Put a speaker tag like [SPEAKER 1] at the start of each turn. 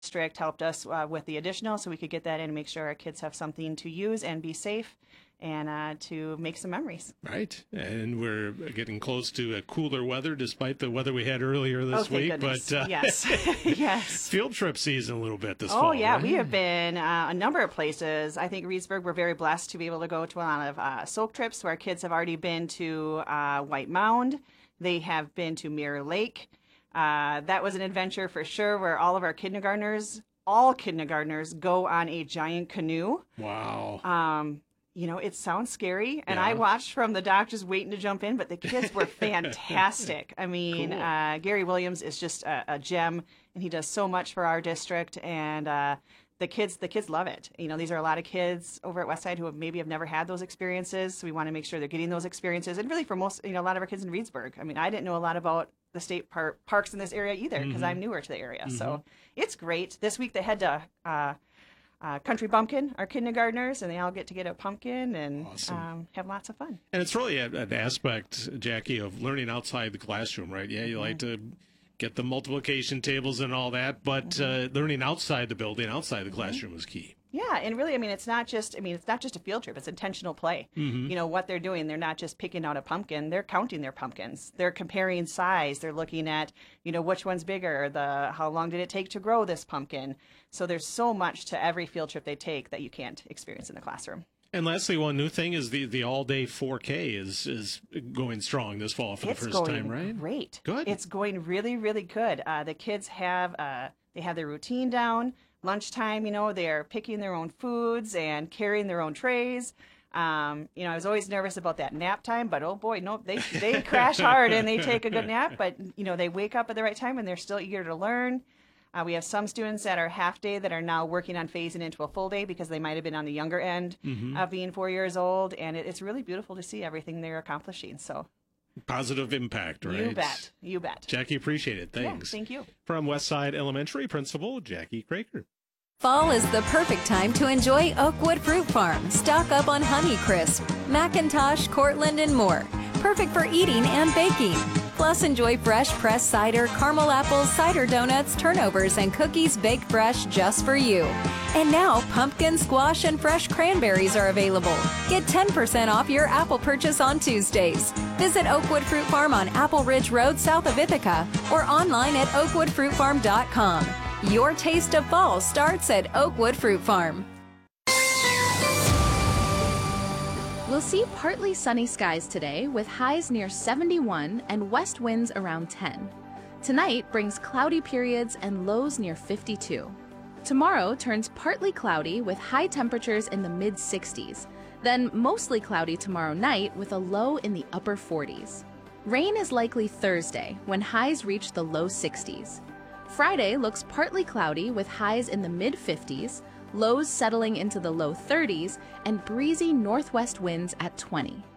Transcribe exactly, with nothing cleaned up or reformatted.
[SPEAKER 1] district helped us uh, with the additional so we could get that in and make sure our kids have something to use and be safe and uh, to make some memories.
[SPEAKER 2] Right. And we're getting close to a cooler weather despite the weather we had earlier this
[SPEAKER 1] oh,
[SPEAKER 2] week.
[SPEAKER 1] Goodness.
[SPEAKER 2] But uh,
[SPEAKER 1] yes, yes.
[SPEAKER 2] Field trip season a little bit this
[SPEAKER 1] oh,
[SPEAKER 2] fall.
[SPEAKER 1] Oh, yeah.
[SPEAKER 2] Right?
[SPEAKER 1] We have been uh, a number of places. I think Reedsburg, we're very blessed to be able to go to a lot of uh, soak trips where kids have already been to uh, White Mound. They have been to Mirror Lake. Uh, that was an adventure for sure where all of our kindergartners, all kindergartners go on a giant canoe.
[SPEAKER 2] Wow.
[SPEAKER 1] Um, you know, it sounds scary, and
[SPEAKER 2] yeah.
[SPEAKER 1] I watched from the dock just waiting to jump in, but the kids were fantastic. I mean,
[SPEAKER 2] cool.
[SPEAKER 1] uh, Gary Williams is just a, a gem, and he does so much for our district, and uh, the kids the kids love it. You know, these are a lot of kids over at Westside who have maybe have never had those experiences, so we want to make sure they're getting those experiences, and really for most, you know, a lot of our kids in Reedsburg. I mean, I didn't know a lot about the state par- parks in this area either because
[SPEAKER 2] mm-hmm.
[SPEAKER 1] I'm newer to the area,
[SPEAKER 2] mm-hmm.
[SPEAKER 1] so it's great. This week they head to uh, Uh, Country Bumpkin, our kindergartners, and they all get to get a pumpkin and
[SPEAKER 2] awesome.
[SPEAKER 1] um, have lots of fun.
[SPEAKER 2] And it's really a, an aspect, Jackie, of learning outside the classroom, right? Yeah, you mm-hmm. like to get the multiplication tables and all that, but mm-hmm. uh, learning outside the building, outside the classroom mm-hmm. is key.
[SPEAKER 1] Yeah, and really, I mean, it's not just, I mean, it's not just a field trip. It's intentional play.
[SPEAKER 2] Mm-hmm.
[SPEAKER 1] You know, what they're doing, they're not just picking out a pumpkin. They're counting their pumpkins. They're comparing size. They're looking at, you know, which one's bigger, the how long did it take to grow this pumpkin. So there's so much to every field trip they take that you can't experience in the classroom.
[SPEAKER 2] And lastly, one new thing is the, the all-day four K is is going strong this fall for
[SPEAKER 1] it's
[SPEAKER 2] the first
[SPEAKER 1] going
[SPEAKER 2] time, right?
[SPEAKER 1] Great.
[SPEAKER 2] Good.
[SPEAKER 1] It's going really, really good. Uh, the kids have uh, they have their routine down. Lunchtime, you know, they're picking their own foods and carrying their own trays. Um, you know, I was always nervous about that nap time, but oh boy, no, they they crash hard and they take a good nap. But you know, they wake up at the right time and they're still eager to learn. Uh, we have some students that are half day that are now working on phasing into a full day because they might have been on the younger end
[SPEAKER 2] mm-hmm.
[SPEAKER 1] of being four years old, and it, it's really beautiful to see everything they're accomplishing. So.
[SPEAKER 2] Positive impact, right?
[SPEAKER 1] You bet. You bet.
[SPEAKER 2] Jackie, appreciate it. Thanks.
[SPEAKER 1] Yeah, thank you.
[SPEAKER 2] From Westside Elementary Principal Jackie Kraker.
[SPEAKER 3] Fall is the perfect time to enjoy Oakwood Fruit Farm. Stock up on Honeycrisp, Macintosh, Cortland, and more. Perfect for eating and baking. Plus, enjoy fresh pressed cider, caramel apples, cider donuts, turnovers, and cookies baked fresh just for you. And now, pumpkin, squash, and fresh cranberries are available. Get ten percent off your apple purchase on Tuesdays. Visit Oakwood Fruit Farm on Apple Ridge Road south of Ithaca or online at oakwood fruit farm dot com. Your taste of fall starts at Oakwood Fruit Farm.
[SPEAKER 4] We'll see partly sunny skies today with highs near seventy-one and west winds around ten. Tonight brings cloudy periods and lows near fifty-two. Tomorrow turns partly cloudy with high temperatures in the mid sixties. Then mostly cloudy tomorrow night with a low in the upper forties. Rain is likely Thursday when highs reach the low sixties. Friday looks partly cloudy with highs in the mid fifties, lows settling into the low thirties, and breezy northwest winds at twenty.